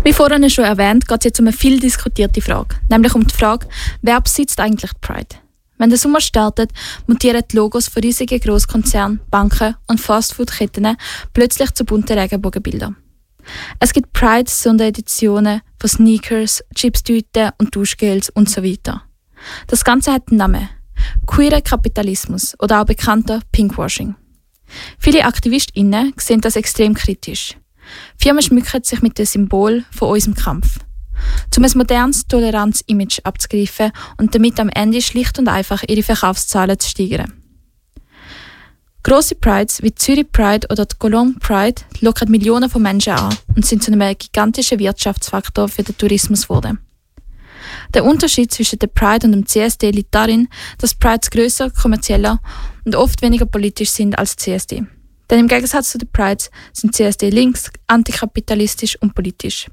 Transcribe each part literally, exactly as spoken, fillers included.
Wie vorhin schon erwähnt, geht es jetzt um eine viel diskutierte Frage, nämlich um die Frage, wer besitzt eigentlich die Pride? Wenn der Sommer startet, mutieren die Logos von riesigen Grosskonzernen, Banken und Fastfood-Ketten plötzlich zu bunten Regenbogenbildern. Es gibt Pride-Sondereditionen von Sneakers, Chipstüten und Duschgels und so weiter. Das Ganze hat den Namen Queerer Kapitalismus oder auch bekannter Pinkwashing. Viele AktivistInnen sehen das extrem kritisch. Firmen schmücken sich mit dem Symbol von unserem Kampf. Um ein modernes Toleranz-Image abzugreifen und damit am Ende schlicht und einfach ihre Verkaufszahlen zu steigern. Grosse Prides wie Zürich Pride oder die Cologne Pride lockern Millionen von Menschen an und sind zu einem gigantischen Wirtschaftsfaktor für den Tourismus geworden. Der Unterschied zwischen der Pride und dem C S D liegt darin, dass Prides grösser, kommerzieller und oft weniger politisch sind als C S D. Denn im Gegensatz zu den Prides sind C S D links, antikapitalistisch und politisch.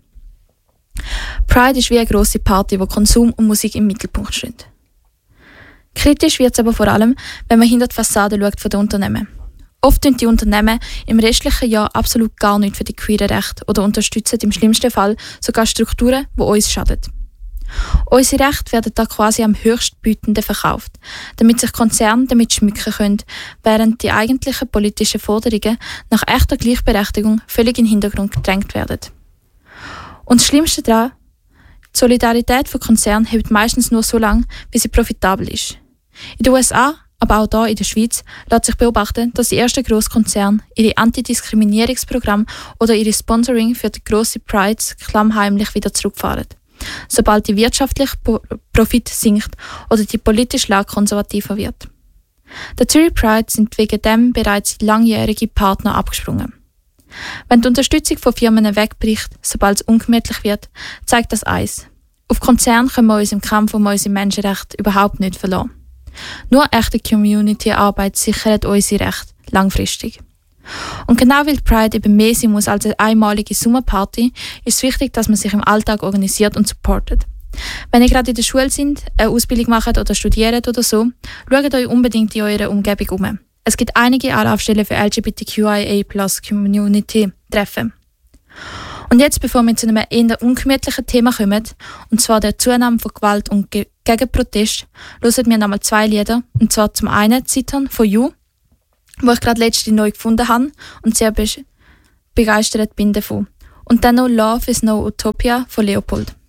Pride ist wie eine grosse Party, wo Konsum und Musik im Mittelpunkt stehen. Kritisch wird es aber vor allem, wenn man hinter die Fassade schaut von den Unternehmen. Oft tun die Unternehmen im restlichen Jahr absolut gar nichts für die queeren Rechte oder unterstützen im schlimmsten Fall sogar Strukturen, die uns schaden. Unsere Rechte werden da quasi am höchstbietenden verkauft, damit sich Konzerne damit schmücken können, während die eigentlichen politischen Forderungen nach echter Gleichberechtigung völlig in den Hintergrund gedrängt werden. Und das Schlimmste daran, die Solidarität von Konzernen hält meistens nur so lange, wie sie profitabel ist. In den U S A, aber auch hier in der Schweiz, lässt sich beobachten, dass die ersten Grosskonzerne ihre Antidiskriminierungsprogramme oder ihre Sponsoring für die grosse Prides klammheimlich wieder zurückfahren, sobald die wirtschaftliche Profit sinkt oder die politische Lage konservativer wird. Der Zürich Pride sind wegen dem bereits langjährige Partner abgesprungen. Wenn die Unterstützung von Firmen wegbricht, sobald es ungemütlich wird, zeigt das eins: Auf Konzerne können wir uns im Kampf um unsere Menschenrechte überhaupt nicht verlassen. Nur echte Community-Arbeit sichert unsere Rechte langfristig. Und genau weil Pride eben mehr sein muss als eine einmalige Sommerparty, ist es wichtig, dass man sich im Alltag organisiert und supportet. Wenn ihr gerade in der Schule sind, eine Ausbildung macht oder studiert oder so, schaut euch unbedingt in eurer Umgebung um. Es gibt einige Anlaufstellen für L G B T Q I A plus Community-Treffen. Und jetzt, bevor wir zu einem eher ungemütlichen Thema kommen, und zwar der Zunahme von Gewalt und Ge- Gegenprotest, hören wir nochmal zwei Lieder. Und zwar zum einen «Zittern» von You, wo ich gerade letztens neu gefunden habe und sehr be- begeistert bin davon. Und dann noch «Love is no Utopia» von Leopold.